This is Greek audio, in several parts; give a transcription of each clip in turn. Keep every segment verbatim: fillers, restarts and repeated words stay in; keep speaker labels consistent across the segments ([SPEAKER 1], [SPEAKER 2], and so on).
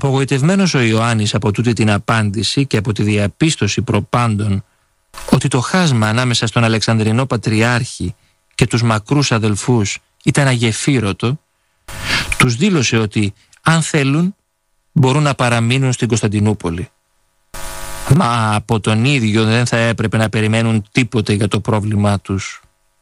[SPEAKER 1] Απογοητευμένος ο Ιωάννης από τούτη την απάντηση και από τη διαπίστωση προπάντων ότι το χάσμα ανάμεσα στον Αλεξανδρινό Πατριάρχη και τους μακρούς αδελφούς ήταν αγεφύρωτο, τους δήλωσε ότι αν θέλουν μπορούν να παραμείνουν στην Κωνσταντινούπολη. Μα από τον ίδιο δεν θα έπρεπε να περιμένουν τίποτε για το πρόβλημά τους.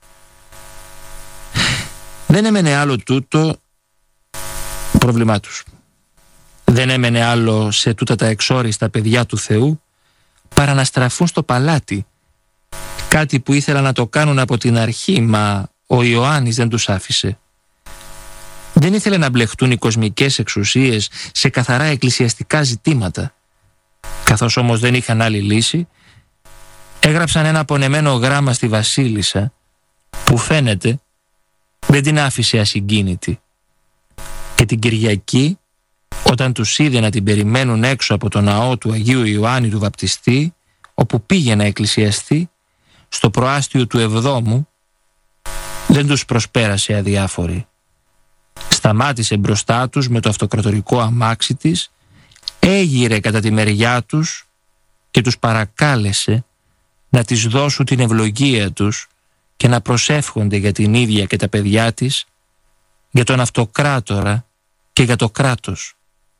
[SPEAKER 1] Δεν έμενε άλλο τούτο πρόβλημά τους. Δεν έμενε άλλο σε τούτα τα εξόριστα παιδιά του Θεού παρά να στραφούν στο παλάτι, κάτι που ήθελαν να το κάνουν από την αρχή, μα ο Ιωάννης δεν τους άφησε. Δεν ήθελε να μπλεχτούν οι κοσμικές εξουσίες σε καθαρά εκκλησιαστικά ζητήματα. Καθώς όμως δεν είχαν άλλη λύση, έγραψαν ένα απονεμένο γράμμα στη Βασίλισσα που φαίνεται δεν την άφησε ασυγκίνητη. Και την Κυριακή, όταν τους είδε να την περιμένουν έξω από το ναό του Αγίου Ιωάννη του Βαπτιστή, όπου πήγε να εκκλησιαστεί, στο προάστιο του Εβδόμου, δεν τους προσπέρασε αδιάφορη. Σταμάτησε μπροστά τους με το αυτοκρατορικό αμάξι της, έγειρε κατά τη μεριά τους και τους παρακάλεσε να της δώσουν την ευλογία τους και να προσεύχονται για την ίδια και τα παιδιά της, για τον αυτοκράτορα και για το κράτος.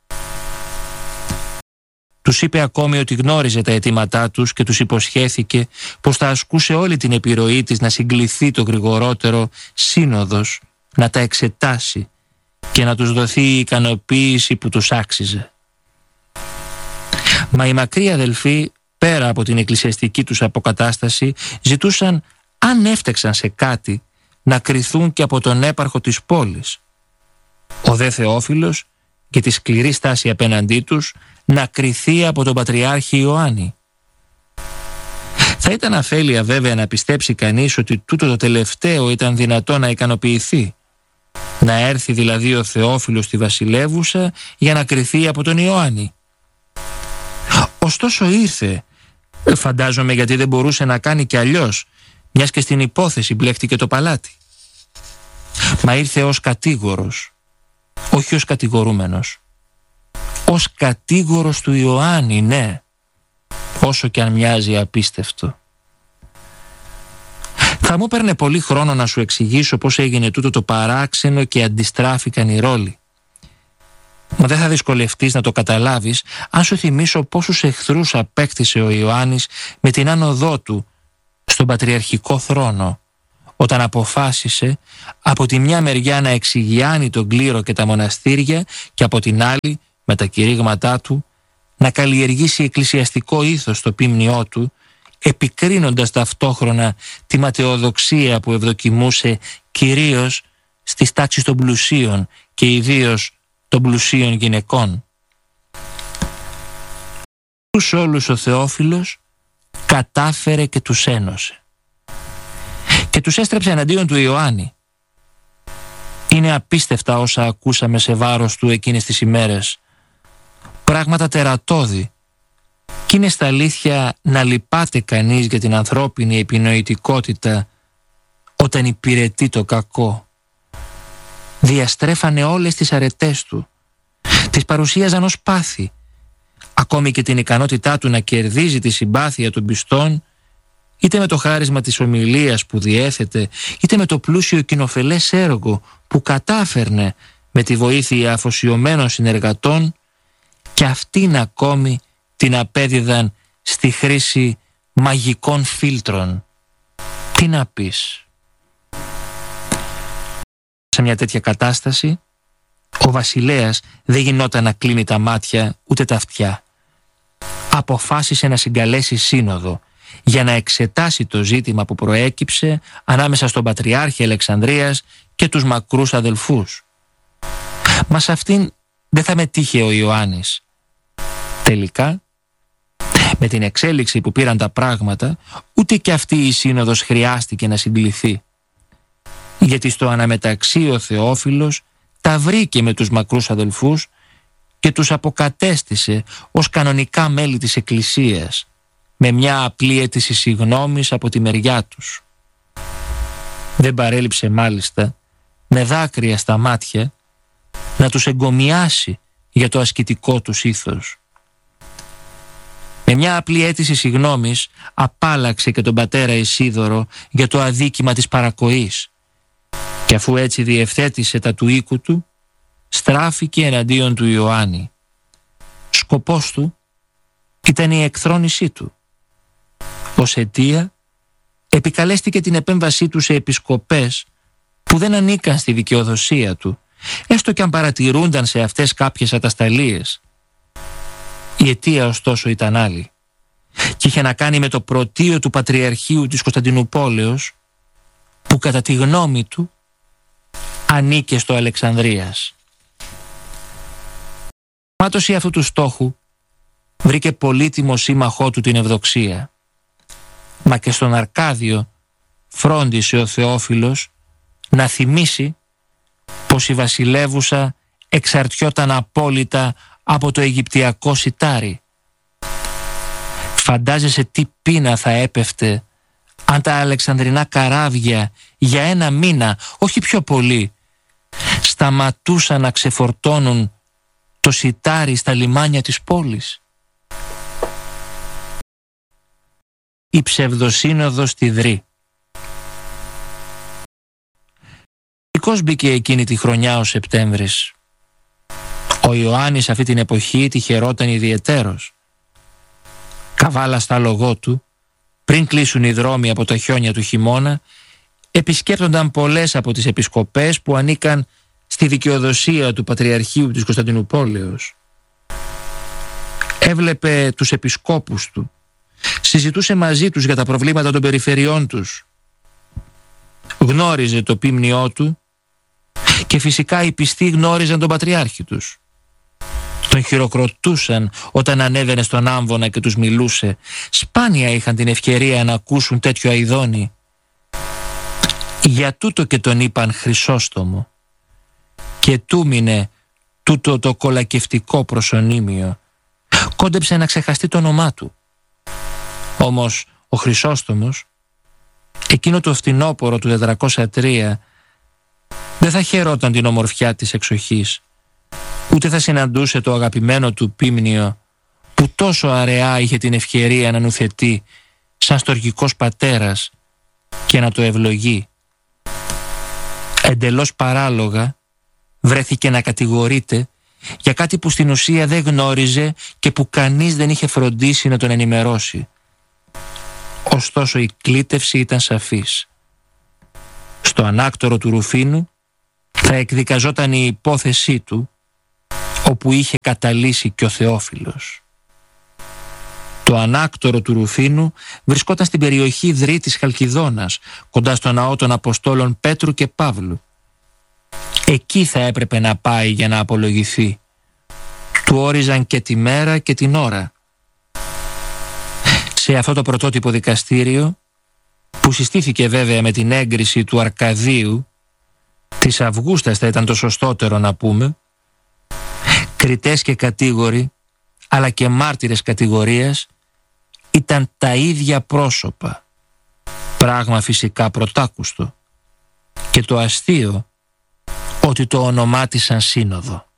[SPEAKER 1] Τους είπε ακόμη ότι γνώριζε τα αιτήματά τους και τους υποσχέθηκε πως θα ασκούσε όλη την επιρροή της να συγκληθεί το γρηγορότερο σύνοδος, να τα εξετάσει και να τους δοθεί η ικανοποίηση που τους άξιζε. Μα οι μακροί αδελφοί, πέρα από την εκκλησιαστική τους αποκατάσταση, ζητούσαν, αν έφταξαν σε κάτι, να κριθούν και από τον έπαρχο της πόλης. Ο δε Θεόφιλος, και τη σκληρή στάση απέναντί τους, να κριθεί από τον Πατριάρχη Ιωάννη. Θα ήταν αφέλεια βέβαια να πιστέψει κανείς ότι τούτο το τελευταίο ήταν δυνατό να ικανοποιηθεί. Να έρθει δηλαδή ο Θεόφιλος στη βασιλεύουσα για να κριθεί από τον Ιωάννη. Ωστόσο ήρθε, φαντάζομαι γιατί δεν μπορούσε να κάνει κι αλλιώς, μιας και στην υπόθεση μπλέχτηκε το παλάτι. Μα ήρθε ως κατήγορος, όχι ως κατηγορούμενος. Ως κατήγορος του Ιωάννη, ναι, όσο κι αν μοιάζει απίστευτο. Θα μου παίρνε πολύ χρόνο να σου εξηγήσω πώς έγινε τούτο το παράξενο και αντιστράφηκαν οι ρόλοι. Μα δεν θα δυσκολευτείς να το καταλάβεις αν σου θυμίσω πόσους εχθρούς απέκτησε ο Ιωάννης με την άνοδό του στον πατριαρχικό θρόνο, όταν αποφάσισε από τη μια μεριά να εξηγιάνει τον κλήρο και τα μοναστήρια και από την άλλη, με τα κηρύγματά του, να καλλιεργήσει εκκλησιαστικό ήθος στο ποίμνιό του, επικρίνοντας ταυτόχρονα τη ματαιοδοξία που ευδοκιμούσε κυρίως στις τάξεις των πλουσίων και ιδίως των πλουσίων γυναικών. Τους όλους ο Θεόφιλος κατάφερε και τους ένωσε. Και τους έστρεψε εναντίον του Ιωάννη. Είναι απίστευτα όσα ακούσαμε σε βάρος του εκείνες τις ημέρες. Πράγματα τερατώδη. Κι είναι στα αλήθεια να λυπάται κανείς για την ανθρώπινη επινοητικότητα όταν υπηρετεί το κακό. Διαστρέφανε όλες τις αρετές του. Τις παρουσίαζαν ως πάθη. Ακόμη και την ικανότητά του να κερδίζει τη συμπάθεια των πιστών, είτε με το χάρισμα της ομιλίας που διέθετε, είτε με το πλούσιο κοινοφελές έργο που κατάφερνε με τη βοήθεια αφοσιωμένων συνεργατών, και αυτήν ακόμη την απέδιδαν στη χρήση μαγικών φίλτρων. Τι να πεις? Σε μια τέτοια κατάσταση, ο βασιλέας δεν γινόταν να κλείνει τα μάτια ούτε τα αυτιά. Αποφάσισε να συγκαλέσει σύνοδο για να εξετάσει το ζήτημα που προέκυψε ανάμεσα στον Πατριάρχη Αλεξανδρίας και τους μακρούς αδελφούς. Μα σε αυτήν δεν θα μετήχε ο Ιωάννης. Τελικά, με την εξέλιξη που πήραν τα πράγματα, ούτε και αυτή η σύνοδος χρειάστηκε να συγκληθεί. Γιατί στο αναμεταξύ ο Θεόφιλος τα βρήκε με τους μακρούς αδελφούς και τους αποκατέστησε ως κανονικά μέλη της Εκκλησίας, με μια απλή αίτηση συγγνώμης από τη μεριά τους. Δεν παρέλειψε μάλιστα, με δάκρυα στα μάτια, να τους εγκομιάσει για το ασκητικό τους ήθος. Με μια απλή αίτηση συγγνώμης απάλαξε και τον πατέρα Ισίδωρο για το αδίκημα της παρακοής και αφού έτσι διευθέτησε τα του οίκου του, στράφηκε εναντίον του Ιωάννη. Σκοπός του ήταν η εκθρόνησή του. Ως αιτία επικαλέστηκε την επέμβασή του σε επισκοπές που δεν ανήκαν στη δικαιοδοσία του, έστω και αν παρατηρούνταν σε αυτές κάποιες ατασταλίες. Η αιτία ωστόσο ήταν άλλη και είχε να κάνει με το πρωτείο του Πατριαρχείου της Κωνσταντινουπόλεως που κατά τη γνώμη του ανήκε στο Αλεξανδρίας. Μάτωση αυτού του στόχου βρήκε πολύτιμο σύμμαχό του την Ευδοξία, μα και στον Αρκάδιο φρόντισε ο Θεόφιλος να θυμίσει πως η βασιλεύουσα εξαρτιόταν απόλυτα από το Αιγυπτιακό σιτάρι. Φαντάζεσαι τι πείνα θα έπεφτε αν τα αλεξανδρινά καράβια για ένα μήνα, όχι πιο πολύ, σταματούσαν να ξεφορτώνουν το σιτάρι στα λιμάνια της πόλης. Η ψευδοσύνοδος στη Δρή. Ποιος μπήκε εκείνη τη χρονιά ο Σεπτέμβρης. Ο Ιωάννης αυτή την εποχή τυχερόταν ιδιαιτέρως. Καβάλα στα λογό του, πριν κλείσουν οι δρόμοι από τα χιόνια του χειμώνα, επισκέπτονταν πολλές από τις επισκοπές που ανήκαν στη δικαιοδοσία του Πατριαρχείου της Κωνσταντινουπόλεως. Έβλεπε τους επισκόπους του, συζητούσε μαζί τους για τα προβλήματα των περιφερειών τους. Γνώριζε το ποίμνιό του και φυσικά οι πιστοί γνώριζαν τον Πατριάρχη τους. Τον χειροκροτούσαν όταν ανέβαινε στον άμβονα και τους μιλούσε. Σπάνια είχαν την ευκαιρία να ακούσουν τέτοιο αηδόνι. Για τούτο και τον είπαν Χρυσόστομο. Και τούμινε τούτο το κολακευτικό προσωνύμιο. Κόντεψε να ξεχαστεί το όνομά του. Όμως ο Χρυσόστομος, εκείνο το φθινόπωρο του τετρακόσια τρία, δεν θα χαιρόταν την ομορφιά της εξοχής, ούτε θα συναντούσε το αγαπημένο του ποίμνιο που τόσο αραιά είχε την ευκαιρία να νουθετεί σαν στοργικός πατέρας και να το ευλογεί. Εντελώς παράλογα βρέθηκε να κατηγορείται για κάτι που στην ουσία δεν γνώριζε και που κανείς δεν είχε φροντίσει να τον ενημερώσει. Ωστόσο η κλήτευση ήταν σαφής. Στο ανάκτορο του Ρουφίνου θα εκδικαζόταν η υπόθεσή του, όπου είχε καταλύσει και ο Θεόφιλος. Το ανάκτορο του Ρουφίνου βρισκόταν στην περιοχή Δρή της Χαλκιδόνας, κοντά στο ναό των Αποστόλων Πέτρου και Παύλου. Εκεί θα έπρεπε να πάει για να απολογηθεί. Του όριζαν και τη μέρα και την ώρα. Σε αυτό το πρωτότυπο δικαστήριο, που συστήθηκε βέβαια με την έγκριση του Αρκαδίου, της Αυγούστας θα ήταν το σωστότερο να πούμε, κριτές και κατήγοροι, αλλά και μάρτυρες κατηγορίας, ήταν τα ίδια πρόσωπα. Πράγμα φυσικά πρωτάκουστο. Και το αστείο, ότι το ονομάτισαν σύνοδο.